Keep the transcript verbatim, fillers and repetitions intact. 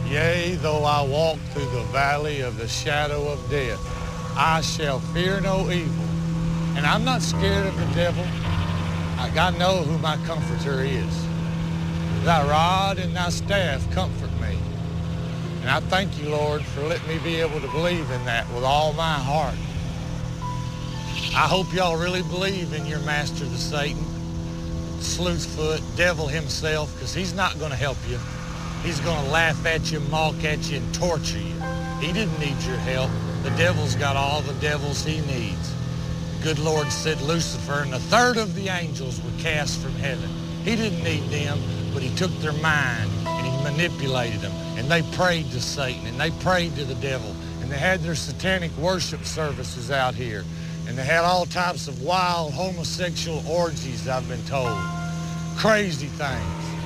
Yea, though I walk through the valley of the shadow of death, I shall fear no evil. And I'm not scared of the devil. I God know who my comforter is. Thy rod and thy staff comfort me. And I thank you, Lord, for letting me be able to believe in that with all my heart. I hope y'all really believe in your master, the Satan, Sleuthfoot, devil himself, because he's not going to help you. He's going to laugh at you, mock at you, and torture you. He didn't need your help. The devil's got all the devils he needs. The good Lord said Lucifer and a third of the angels were cast from heaven. He didn't need them, but he took their mind and he manipulated them. And they prayed to Satan and they prayed to the devil. And they had their satanic worship services out here. And they had all types of wild homosexual orgies, I've been told. Crazy things.